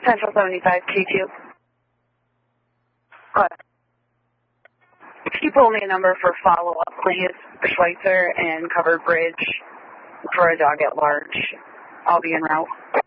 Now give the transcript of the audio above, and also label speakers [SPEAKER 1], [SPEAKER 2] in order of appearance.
[SPEAKER 1] Central 75 Q2. What? Could you pull me a number for follow-up, please, for Schweitzer and Covered Bridge for a dog at large? I'll be en route.